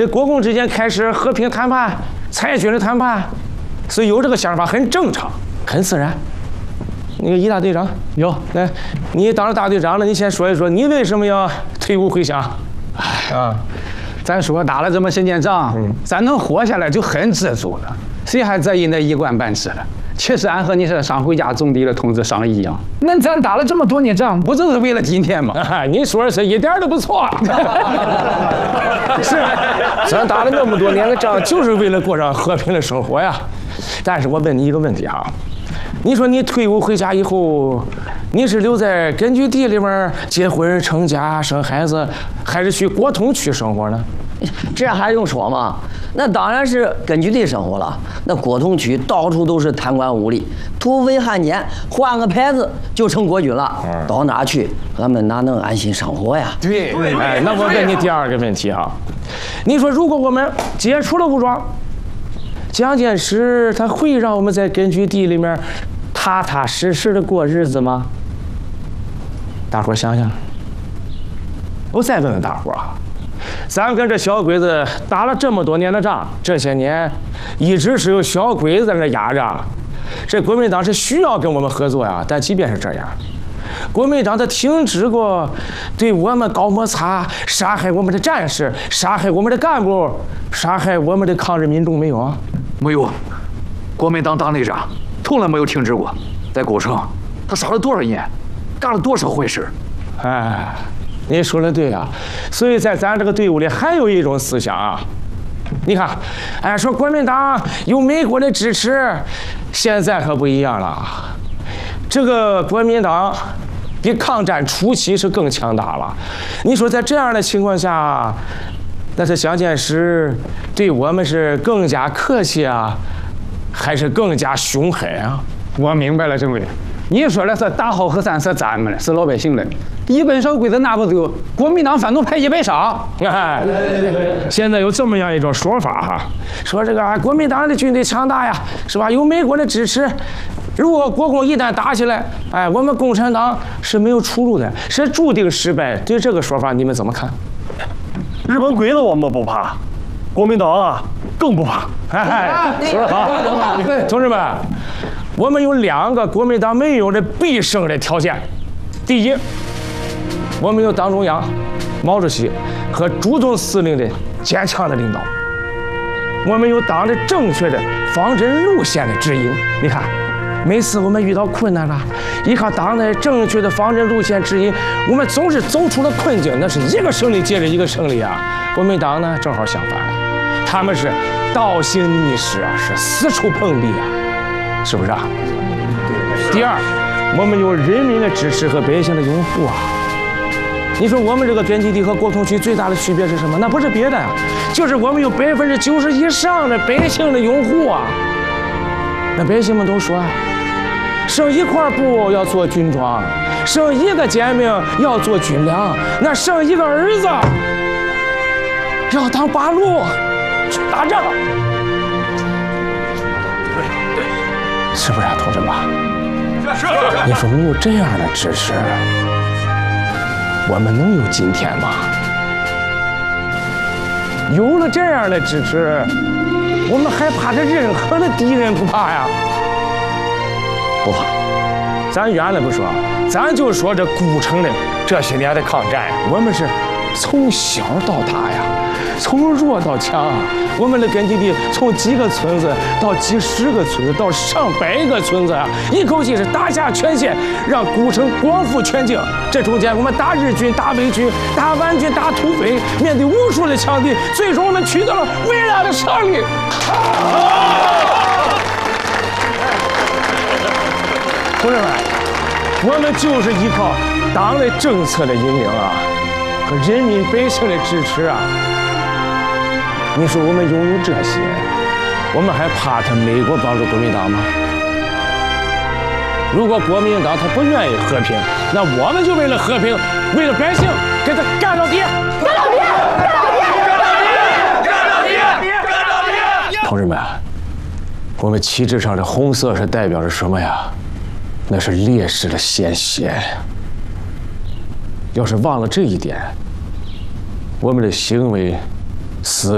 这国共之间开始和平谈判、裁军的谈判，所以有这个想法很正常，很自然。那个一大队长有来，你当了大队长了，你先说一说，你为什么要退伍回乡？ 啊，咱说打了这么些年仗，咱能活下来就很知足了，谁还在意那一官半职了？其实俺和你是上回家种地的同志商议一样，那咱打了这么多年仗，不就是为了今天吗？ 你说的是一点都不错。是，咱打了那么多年的仗，就是为了过上和平的生活呀。但是我问你一个问题哈，你说你退伍回家以后，你是留在根据地里面结婚成家生孩子，还是去国统区生活呢？ 这还用说吗？那当然是根据地生活了。那国统区到处都是贪官污吏，土匪汉奸，换个牌子就成国军了。到哪去，俺们哪能安心生活呀？ 对，哎，那我问你第二个问题哈，你说如果我们解除了武装，蒋介石他会让我们在根据地里面踏踏实实的过日子吗？大伙儿想想。我再问问大伙儿啊，咱跟这小鬼子打了这么多年的仗，这些年一直是有小鬼子在那压着，这国民党是需要跟我们合作呀。但即便是这样，国民党他停止过对我们搞摩擦、杀害我们的战士、杀害我们的干部、杀害我们的抗日民众没有啊？ 没有，国民党党内战从来没有停止过。在沟城，他杀了多少人，干了多少坏事。 哎，你说的对啊。所以在咱这个队伍里还有一种思想啊，你看，哎，说国民党有美国的支持，现在可不一样了。这个国民党比抗战初期是更强大了。你说在这样的情况下，那是蒋介石对我们是更加客气啊，还是更加凶狠啊？ 我明白了，政委，你说的是大好河山是咱们的，是老百姓的。一本小鬼子拿不走，国民党反动派100杀。 哎，现在有这么样一种说法哈，说这个国民党的军队强大呀，是吧？有美国的支持。如果国共一旦打起来，哎，我们共产党是没有出路的，是注定失败。对这个说法你们怎么看？ 日本鬼子我们不怕，国民党啊更不怕。 哎，说得好，同志们，我们有2个国民党没有的必胜的条件。第一，我们有党中央、毛主席和朱总司令的坚强的领导，我们有党的正确的方针路线的指引。你看，每次我们遇到困难了，依靠党的正确的方针路线指引，我们总是走出了困境，那是一个胜利接着一个胜利啊。国民党呢，正好相反，他们是倒行逆施啊，是四处碰壁啊，是不是啊？第二，我们有人民的支持和百姓的拥护啊。你说我们这个根据地和国统区最大的区别是什么？那不是别的啊，就是我们有90%以上的百姓的拥护啊。那百姓们都说啊，生1块布要做军装，生1个煎饼要做军粮，那生1个儿子要当八路去打仗。对，是不是啊，同志们？是。你说没有这样的支持，我们能有今天吗？有了这样的支持，我们还怕这任何的敌人不怕呀？ 不怕。 咱远了不说，咱就说这古城的这些年的抗战，我们是从小到大呀，从弱到强啊。我们的根据地从几个村子到几十个村子到上百个村子啊，一口气是打下全县，让古城光复全境。这中间我们打日军、打伪军、打皖军、打土匪，面对无数的强敌，最终我们取得了伟大的胜利。同志们，我们就是依靠党的政策的引领啊，和人民百姓的支持啊。你说我们拥有这些，我们还怕他美国帮助国民党吗？如果国民党他不愿意和平，那我们就为了和平，为了百姓，给他干到底！干到底！干到底！干到底！干到底！同志们，我们旗帜上的红色是代表着什么呀？那是烈士的鲜血。要是忘了这一点，我们的行为思